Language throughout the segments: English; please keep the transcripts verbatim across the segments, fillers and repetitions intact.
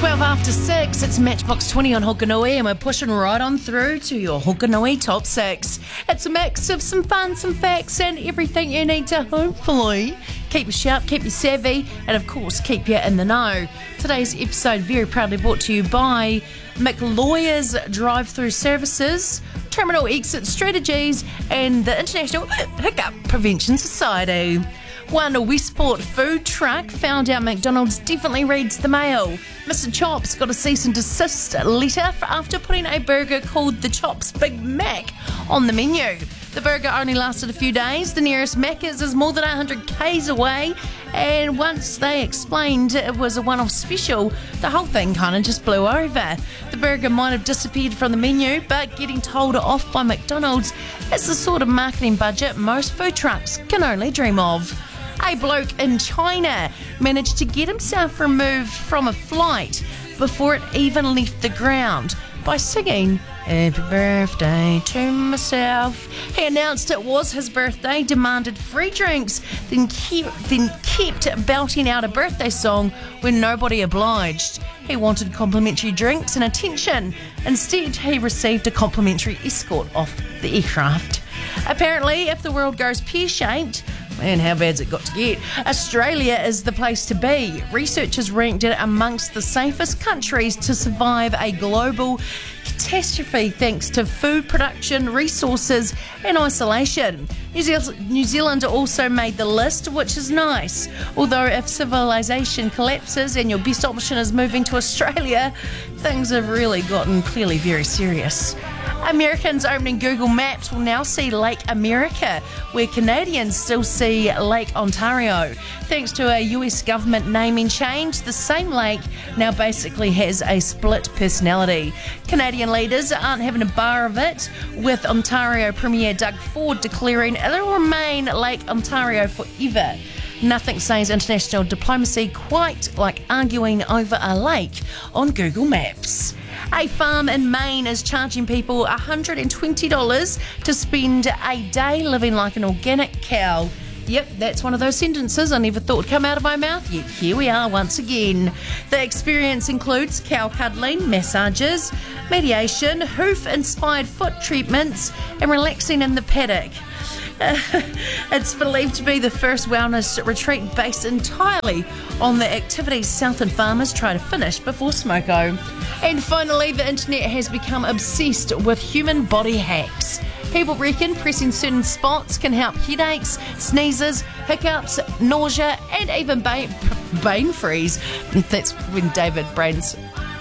twelve after six, it's Matchbox twenty on Hokanui, and we're pushing right on through to your Hokanui Top six. It's a mix of some fun, some facts, and everything you need to hopefully keep you sharp, keep you savvy, and of course, keep you in the know. Today's episode very proudly brought to you by McLawyer's Drive-Through Services, Terminal Exit Strategies, and the International Hiccup Prevention Society. One Westport food truck found out McDonald's definitely reads the mail. Mister Chops got a cease and desist letter for after putting a burger called the Chops Big Mac on the menu. The burger only lasted a few days. The nearest Macca's is more than one hundred kays away, and once they explained it was a one-off special, the whole thing kind of just blew over. The burger might have disappeared from the menu, but getting told off by McDonald's is the sort of marketing budget most food trucks can only dream of. A bloke in China managed to get himself removed from a flight before it even left the ground by singing "Happy Birthday to Myself." He announced it was his birthday, demanded free drinks, then kept, then kept belting out a birthday song when nobody obliged. He wanted complimentary drinks and attention. Instead, he received a complimentary escort off the aircraft. Apparently, if the world goes pear-shaped, man, how bad's it got to get? Australia is the place to be. Researchers ranked it amongst the safest countries to survive a global catastrophe thanks to food production, resources and isolation. New Zealand, New Zealand also made the list, which is nice. Although if civilization collapses and your best option is moving to Australia, things have really gotten clearly very serious. Americans opening Google Maps will now see Lake America, where Canadians still see Lake Ontario. Thanks to a U S government naming change, the same lake now basically has a split personality. Canadian leaders aren't having a bar of it, with Ontario Premier Doug Ford declaring it'll remain Lake Ontario forever. Nothing says international diplomacy quite like arguing over a lake on Google Maps. A farm in Maine is charging people one hundred twenty dollars to spend a day living like an organic cow. Yep, that's one of those sentences I never thought would come out of my mouth, yet here we are once again. The experience includes cow cuddling, massages, mediation, hoof-inspired foot treatments, and relaxing in the paddock. Uh, it's believed to be the first wellness retreat based entirely on the activities Southern farmers try to finish before smoko. And finally, the internet has become obsessed with human body hacks. People reckon pressing certain spots can help headaches, sneezes, hiccups, nausea, and even brain, brain freeze. That's when David Brain's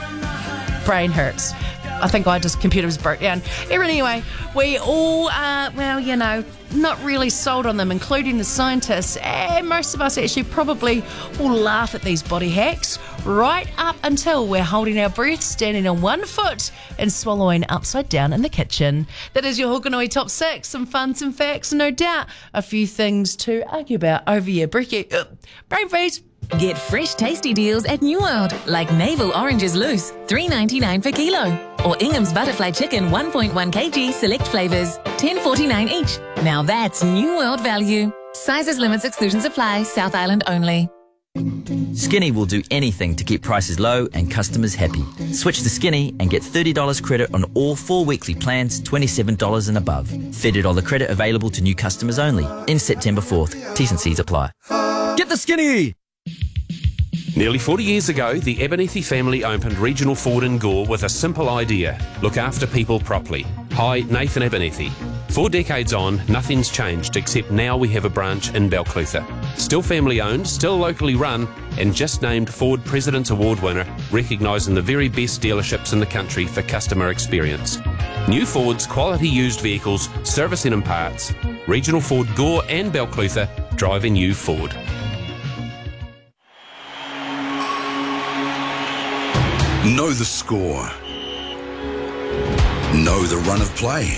brain hurts. I think I just computer was broke down. Anyway, we all are, well, you know, not really sold on them, including the scientists, and most of us actually probably will laugh at these body hacks right up until we're holding our breath, standing on one foot and swallowing upside down in the kitchen. That is your Hokanui Top six. Some fun, some facts, and no doubt a few things to argue about over your brekkie. Uh, brain freeze. Get fresh tasty deals at New World, like Navel Oranges Loose, three ninety-nine per kilo. Or Ingham's Butterfly Chicken one point one kilograms, select flavours, ten forty-nine each. Now that's New World value. Sizes, limits, exclusions apply. South Island only. Skinny will do anything to keep prices low and customers happy. Switch to Skinny and get thirty dollars credit on all four weekly plans, twenty-seven dollars and above. thirty dollars credit available to new customers only. In September fourth. T's and C's apply. Get the Skinny! Nearly forty years ago, the Abernethy family opened Regional Ford in Gore with a simple idea: look after people properly. Hi, Nathan Abernethy. Four decades on, nothing's changed, except now we have a branch in Balclutha. Still family owned, still locally run, and just named Ford President's Award winner, recognising the very best dealerships in the country for customer experience. New Fords, quality used vehicles, servicing and parts. Regional Ford Gore and Balclutha, drive a new Ford. Know the score. Know the run of play.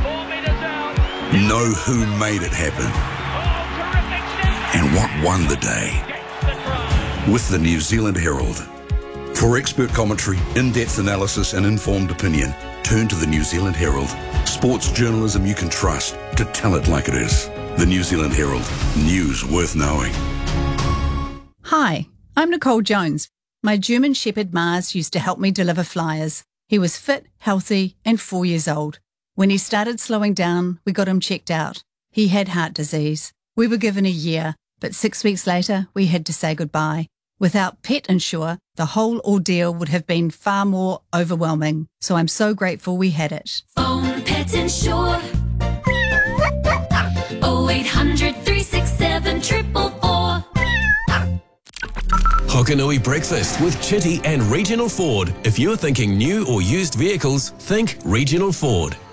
Know who made it happen. And what won the day. With the New Zealand Herald. For expert commentary, in-depth analysis and informed opinion, turn to the New Zealand Herald. Sports journalism you can trust to tell it like it is. The New Zealand Herald. News worth knowing. Hi, I'm Nicole Jones. My German Shepherd Mars used to help me deliver flyers. He was fit, healthy, and four years old. When he started slowing down, we got him checked out. He had heart disease. We were given a year, but six weeks later, we had to say goodbye. Without Pet Insure, the whole ordeal would have been far more overwhelming. So I'm so grateful we had it. Phone Pet Insure. oh eight hundred, three six seven, four four four. Hokanui Breakfast with Chitty and Regional Ford. If you're thinking new or used vehicles, think Regional Ford.